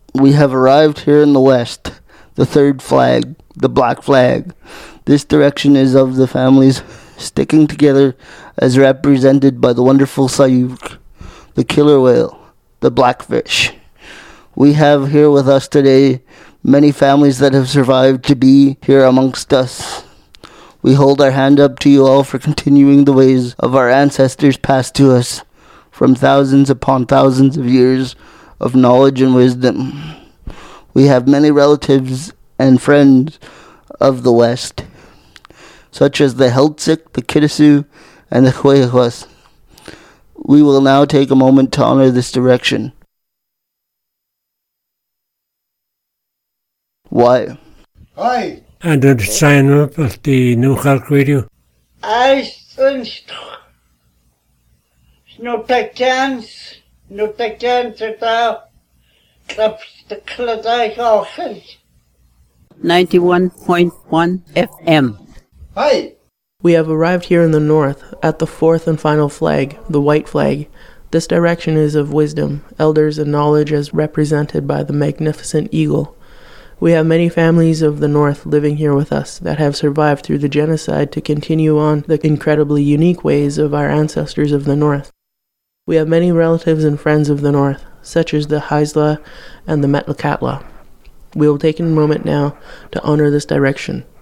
We have arrived here in the west, the third flag, the black flag. This direction is of the families sticking together as represented by the wonderful sayuk, the killer whale, the blackfish. We have here with us today many families that have survived to be here amongst us. We hold our hand up to you all for continuing the ways of our ancestors passed to us from thousands upon thousands of years of knowledge and wisdom. We have many relatives and friends of the West, such as the Heltsik, the Kitasoo, and the Huehwas. We will now take a moment to honor this direction. Why? Hi. And to sign up at the New Khalk Radio. I think no pecans ata the Clydai Ochel. 91.1 FM. Hi. We have arrived here in the north, at the fourth and final flag, the white flag. This direction is of wisdom, elders, and knowledge as represented by the magnificent eagle. We have many families of the north living here with us that have survived through the genocide to continue on the incredibly unique ways of our ancestors of the north. We have many relatives and friends of the north, such as the Haisla and the Metlakatla. We will take a moment now to honor this direction.